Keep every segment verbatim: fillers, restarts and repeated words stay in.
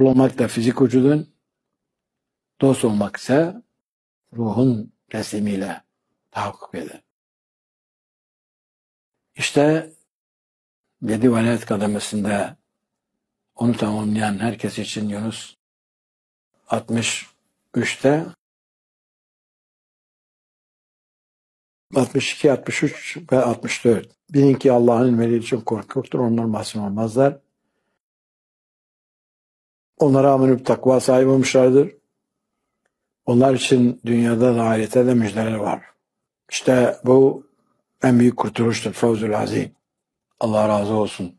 Kul olmak da fizik vücudun, dost olmak ise ruhun teslimiyle tahakkuk eder. İşte yedi velayet kademesinde onu tamamlayan herkes için Yunus altmış üçte altmış iki, altmış üç ve altmış dört. Bilin ki Allah'ın veli için korkuktur. Onlar mahzun olmazlar. Onlara amenüp takva sahibi olmuşlardır. Onlar için dünyada da ahirette de müjdeler var. İşte bu en büyük kurtuluştur. Fevzül azim. Allah razı olsun.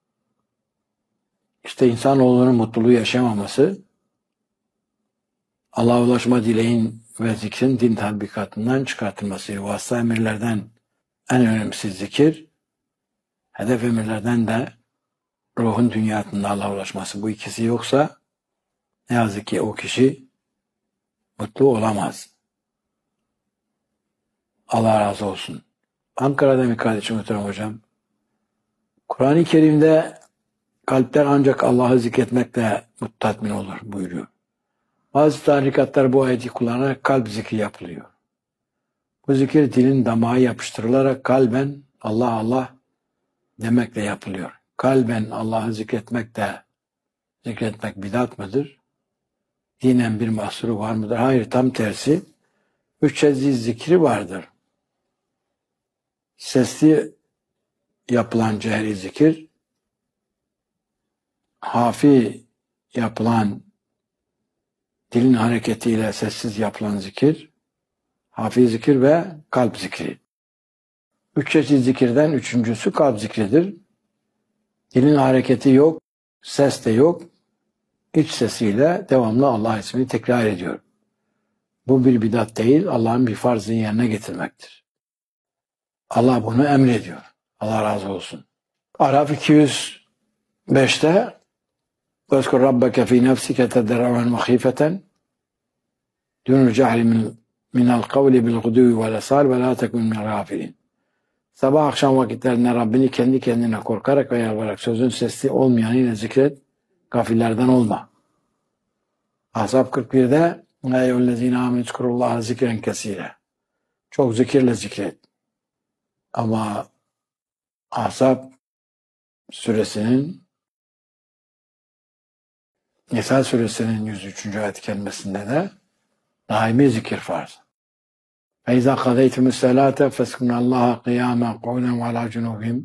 İşte insanoğlunun mutluluğu yaşamaması, Allah'a ulaşma dileğin ve zikrin din tatbikatından çıkartılması, vasıta emirlerden en önemlisi zikir, hedef emirlerden de ruhun dünyasında Allah'a ulaşması. Bu ikisi yoksa ne yazık ki o kişi mutlu olamaz. Allah razı olsun. Ankara'da bir kardeşim oturan hocam, Kur'an-ı Kerim'de kalpler ancak Allah'ı zikretmekle tatmin olur buyuruyor. Bazı tarikatlar bu ayeti kullanarak kalp zikri yapılıyor. Bu zikir dilin damağa yapıştırılarak kalben Allah Allah demekle yapılıyor. Kalben Allah'ı zikretmek de zikretmek bidat mıdır? Dinen bir mahsuru var mıdır? Hayır, tam tersi. Üç çeşit zikri vardır. Sesli yapılan cehri zikir, hafi yapılan dilin hareketiyle sessiz yapılan zikir, hafi zikir ve kalp zikri. Üç çeşit zikirden üçüncüsü kalp zikridir. Dilin hareketi yok, ses de yok. İç sesiyle devamlı Allah ismini tekrar ediyor. Bu bir bidat değil, Allah'ın bir farzını yerine getirmektir. Allah bunu emrediyor. Allah razı olsun. Araf iki yüz beşte وَذْكُرْ رَبَّكَ فِي نَفْسِكَ تَدَرَّعًا وَخِيفَةً دُونَ الْجَهْرِ مِنَ الْقَوْلِ بِالْغُدُوِّ وَالْآصَالِ وَلَا تَكُنْ مِنَ الْغَافِلِينَ. Sabah akşam vakitlerinde Rabbini kendi kendine korkarak ve yalvararak sözün sesli olmayanıyla zikret, gafillerden olma. Ahzab kırk birde اَيُّ الَّذ۪ينَ آمِنُوا اذْكُرُوا اللّٰهَ ذِكْرًا كَثِيرًا. Çok zikirle zikret. Ama Ahzab suresinin Nisa suresinin yüz üçüncü ayet-i kerimesinde de daimi zikir farz. فَاِذَا قَضَيْتُمُ السَّلَاةَ فَاسْكُنَ اللّٰهَ قِيَامًا قُعُودًا وَعَلَى جُنُوبِهِمْ.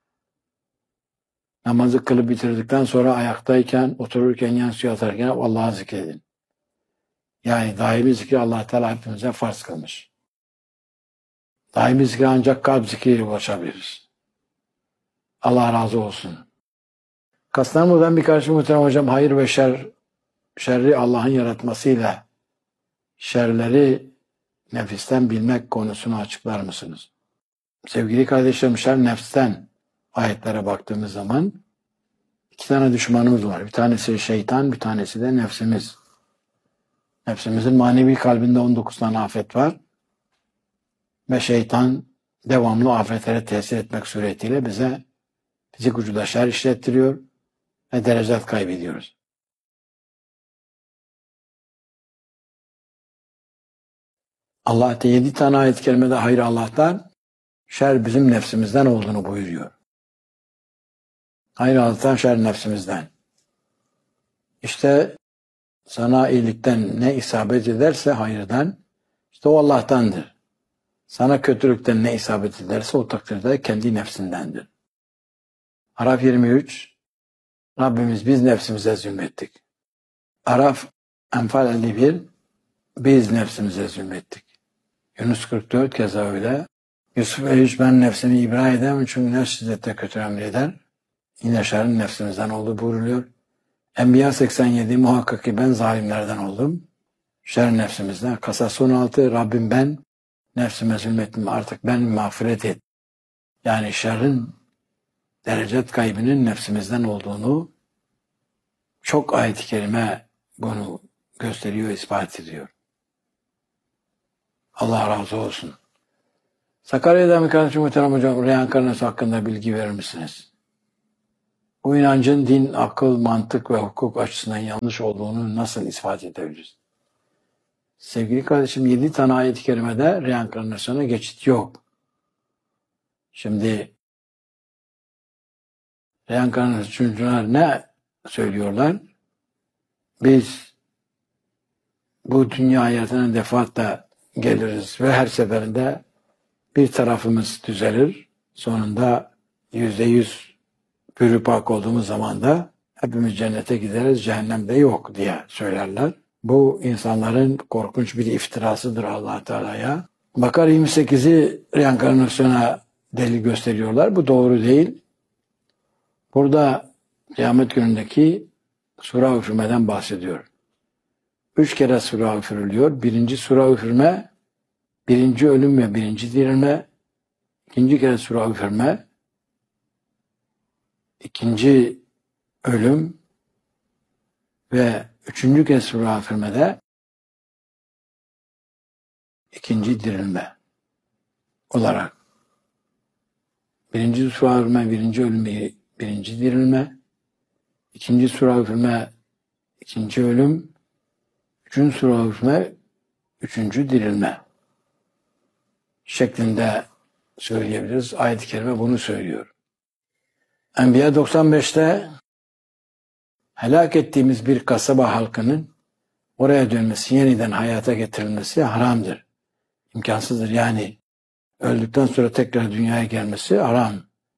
Namazı kılıp bitirdikten sonra ayaktayken, otururken, yansıya yatarken Allah'ı zikredin. Yani daimi zikri Allah Teala hepimize farz kılmış. Daimi zikri ancak kalp zikriyle ulaşabiliriz. Allah razı olsun. Kastamonu'dan bir kardeşim muhterem hocam, hayır ve şer, şerri Allah'ın yaratmasıyla şerleri nefisten bilmek konusunu açıklar mısınız? Sevgili kardeşlerim, şer nefsten ayetlere baktığımız zaman iki tane düşmanımız var. Bir tanesi şeytan, bir tanesi de nefsimiz. Nefsimizin manevi kalbinde on dokuz tane afet var. Ve şeytan devamlı afetlere tesir etmek suretiyle bize fizik vücuda şer işlettiriyor ve derecet kaybediyoruz. Allah yedi tane ayet-i kerimede hayır Allah'tan, şer bizim nefsimizden olduğunu buyuruyor. Hayır Allah'tan, şer nefsimizden. İşte sana iyilikten ne isabet ederse hayırdan, işte o Allah'tandır. Sana kötülükten ne isabet ederse o takdirde kendi nefsindendir. Araf yirmi üç, Rabbimiz biz nefsimize zulmettik. Araf Enfal elli bir, biz nefsimize zulmettik. Yunus kırk dört keza öyle. Yusuf elli üç, ben nefsimi ibra edemem çünkü nefs şiddette kötü emreder. Yine şerrin nefsimizden olduğu buyruluyor. Enbiya seksen yedi, muhakkak ki ben zalimlerden oldum. Şer nefsimizden. Kasas on altı, Rabbim ben nefsime zulmettim, artık ben mağfiret et. Yani şerrin derecet kaybının nefsimizden olduğunu çok ayet-i kerime bunu gösteriyor, ispat ediyor. Allah razı olsun. Sakarya'da mı kardeşim muhterem hocam, reenkarnası hakkında bilgi verir misiniz? Bu inancın din, akıl, mantık ve hukuk açısından yanlış olduğunu nasıl ispat edebiliriz? Sevgili kardeşim, yedi tane ayet-i kerimede reenkarnasyona geçit yok. Şimdi reenkarnasyoncular ne söylüyorlar? Biz bu dünya hayatına defaatle geliriz ve her seferinde bir tarafımız düzelir. Sonunda yüzde yüz pürü pak olduğumuz zaman da hepimiz cennete gideriz, cehennemde yok diye söylerler. Bu insanların korkunç bir iftirasıdır Allah Teala'ya. Bakara yirmi sekizi reenkarnasyona delil gösteriyorlar. Bu doğru değil. Burada kıyamet günündeki sura üfürmeden bahsediyor. Üç kere sura üfürülüyor. Birinci sura üfürme, birinci ölüm ve birinci dirilme, ikinci kere sura üfürme, ikinci ölüm ve üçüncü kez sura üfürmede ikinci dirilme olarak. Birinci sura üfürme, birinci ölüm, birinci dirilme, ikinci sura üfürme, ikinci ölüm, üçüncü sura üfürme, üçüncü dirilme şeklinde söyleyebiliriz. Ayet-i kerime bunu söylüyor. Enbiya doksan beşte helak ettiğimiz bir kasaba halkının oraya dönmesi, yeniden hayata getirilmesi haramdır. İmkansızdır. Yani öldükten sonra tekrar dünyaya gelmesi haram.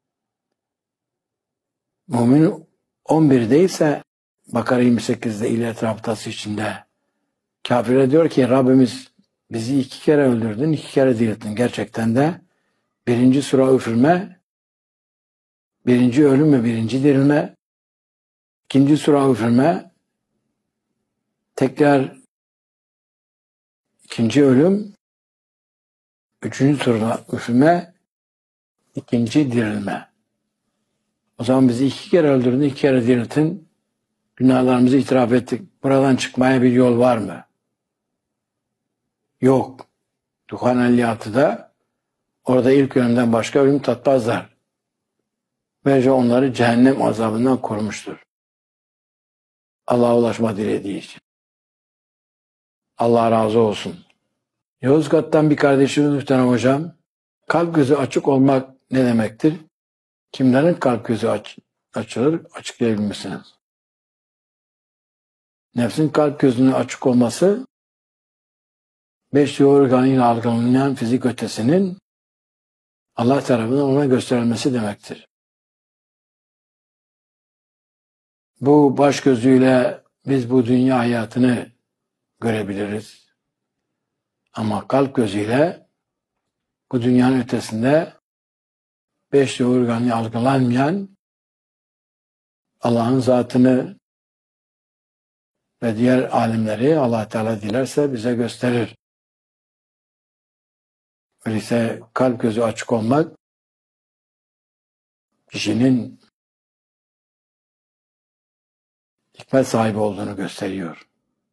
Mümin on birde ise Bakara yirmi sekizde illet rabıtası içinde kafire diyor ki Rabbimiz bizi iki kere öldürdün, iki kere dirilttin. Gerçekten de birinci sura üfürme, birinci ölüm ve birinci dirilme, ikinci sura üfürme, tekrar ikinci ölüm, üçüncü sura üfürme, ikinci dirilme. O zaman bizi iki kere öldürdün, iki kere diriltin. Günahlarımızı itiraf ettik. Buradan çıkmaya bir yol var mı? Yok. Duhan elli altıda orada ilk ölümden başka ölüm tatmazlar. Böylece onları cehennem azabından korumuştur. Allah'a ulaşma dilediği için. Allah razı olsun. Yozgat'tan bir kardeşimiz muhterem hocam, kalp gözü açık olmak ne demektir? Kimlerin kalp gözü aç, açılır? Açıklayabilir misiniz? Nefsin kalp gözünün açık olması, beş duyu organıyla algılanan fizik ötesinin Allah tarafından ona gösterilmesi demektir. Bu baş gözüyle biz bu dünya hayatını görebiliriz. Ama kalp gözüyle bu dünyanın ötesinde beş duyu organıyla algılanmayan Allah'ın zatını ve diğer alimleri Allah Teala dilerse bize gösterir. Öyleyse kalp gözü açık olmak kişinin hikmet sahibi olduğunu gösteriyor.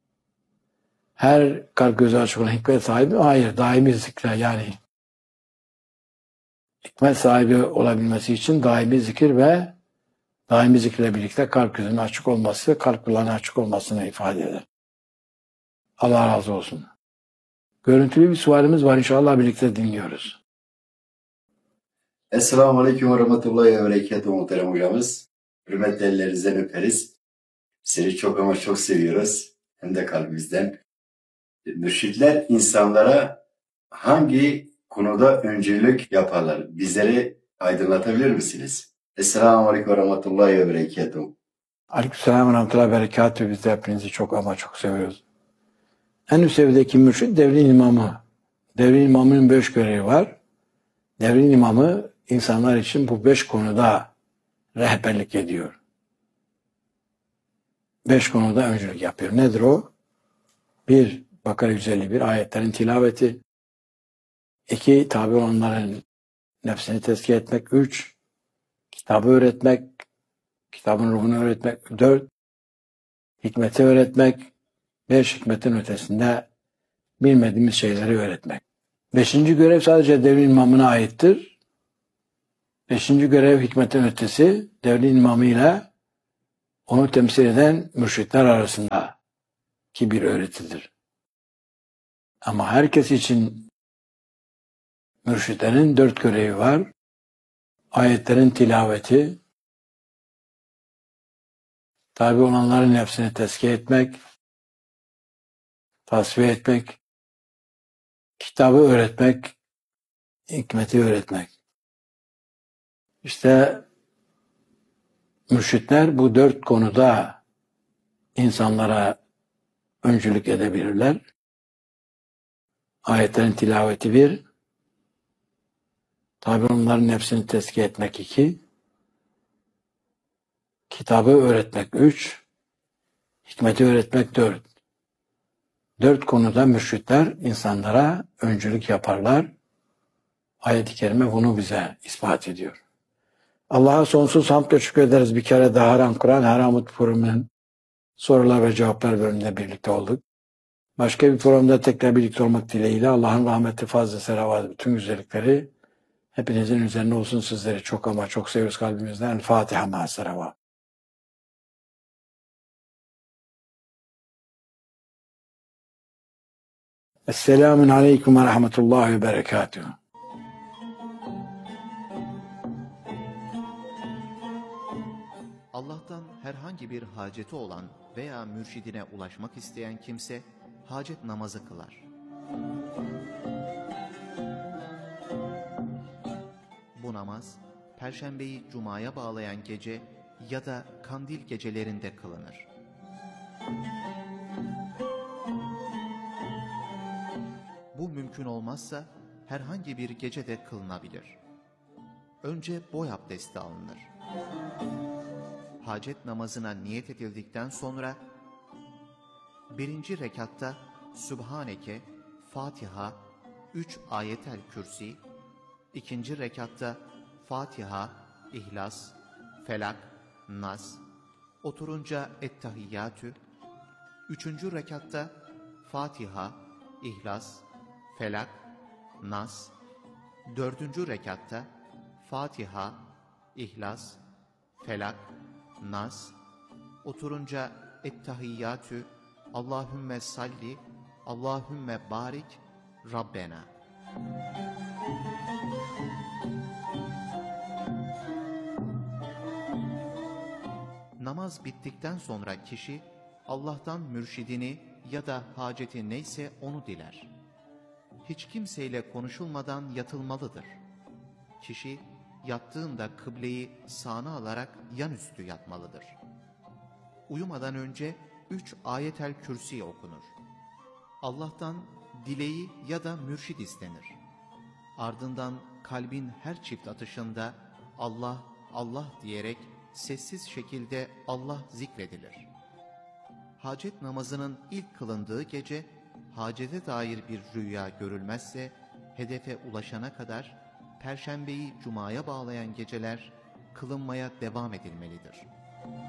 Her kalp gözü açık olan hikmet sahibi mi? Hayır. Daimi zikre yani hikmet sahibi olabilmesi için daimi zikir ve daimi zikirle birlikte kalp gözünün açık olması, kalp kulağının açık olmasını ifade eder. Allah razı olsun. Görüntülü bir sualimiz var. İnşallah birlikte dinliyoruz. Esselamu Aleyküm ve Rahmetullahi ve Berekatuhu muhterem hocamız. Hürmetli ellerinizden öperiz. Seni çok ama çok seviyoruz. Hem de kalbimizden. Mürşitler insanlara hangi konuda öncülük yaparlar? Bizleri aydınlatabilir misiniz? Esselamu Aleyküm ve Rahmetullahi ve Berekatuhu. Aleykümselam ve Rahmetullahi ve Berekatuhu. Biz de hepinizi çok ama çok seviyoruz. En üst seviyedeki mürşit devrin imamı. Devrin imamının beş görevi var. Devrin imamı insanlar için bu beş konuda rehberlik ediyor. Beş konuda öncülük yapıyor. Nedir o? Bir, Bakara yüz elli bir ayetlerin tilaveti. İki, tabi olanların nefsini tezkiye etmek. Üç, kitabı öğretmek. Kitabın ruhunu öğretmek. Dört, hikmeti öğretmek. Beş, hikmetin ötesinde bilmediğimiz şeyleri öğretmek. Beşinci görev sadece devrin imamına aittir. Beşinci görev hikmetin ötesi, devrin imamıyla onu temsil eden mürşitler arasında ki bir öğretidir. Ama herkes için mürşitlerin dört görevi var. Ayetlerin tilaveti, tabi olanların nefsini tezkiye etmek, tasfiye etmek, kitabı öğretmek, hikmeti öğretmek. İşte mürşitler bu dört konuda insanlara öncülük edebilirler. Ayetlerin tilaveti bir, tabi onların nefsini tezkiye etmek iki, kitabı öğretmek üç, hikmeti öğretmek dört. Dört konuda mürşitler insanlara öncülük yaparlar. Ayet-i Kerime bunu bize ispat ediyor. Allah'a sonsuz hamd ve şükür ederiz. Bir kere daha Haram Kur'an, Haramut programının sorular ve cevaplar bölümünde birlikte olduk. Başka bir programda tekrar birlikte olmak dileğiyle Allah'ın rahmeti, fazla selavatı, bütün güzellikleri hepinizin üzerine olsun. Sizleri çok ama çok seviyoruz kalbimizden. El Fatiha ma selavat. Esselamun aleyküm ve rahmetullahi ve berekatuhu. Allah'tan herhangi bir haceti olan veya mürşidine ulaşmak isteyen kimse hacet namazı kılar. Bu namaz, Perşembeyi Cuma'ya bağlayan gece ya da kandil gecelerinde kılınır. Bu mümkün olmazsa herhangi bir gecede kılınabilir. Önce boy abdesti alınır. Hacet namazına niyet edildikten sonra birinci rekatta Sübhaneke, Fatiha, üç ayetel kürsi, ikinci rekatta Fatiha, İhlas, Felak, Nas, oturunca Ettehiyyatü, üçüncü rekatta Fatiha, İhlas, Felak, Nas, dördüncü rekatta Fatiha, İhlas, Felak, Nas, oturunca Ettehiyyatü, Allahümme salli, Allahümme barik, Rabbena. Namaz bittikten sonra kişi Allah'tan mürşidini ya da haceti neyse onu diler. Hiç kimseyle konuşulmadan yatılmalıdır. Kişi yattığında kıbleyi sağına alarak yanüstü yatmalıdır. Uyumadan önce üç ayetel kürsi okunur. Allah'tan dileği ya da mürşid istenir. Ardından kalbin her çift atışında Allah, Allah diyerek sessiz şekilde Allah zikredilir. Hacet namazının ilk kılındığı gece, hacete dair bir rüya görülmezse, hedefe ulaşana kadar Perşembeyi Cuma'ya bağlayan geceler kılınmaya devam edilmelidir.